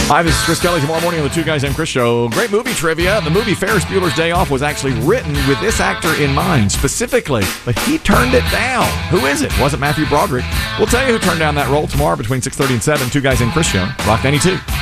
Hi, this is Chris Kelly. Tomorrow morning on the Two Guys and Chris Show. Great movie trivia. The movie Ferris Bueller's Day Off was actually written with this actor in mind specifically, but he turned it down. Who is it? Was it Matthew Broderick? We'll tell you who turned down that role tomorrow between 6:30 and 7. Two Guys and Chris Show. Rock 92.